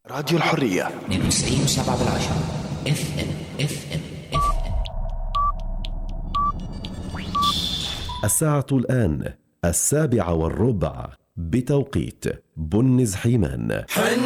راديو الحرية 92.7 FM. الساعة الآن 7:15 بتوقيت بنز حيمان.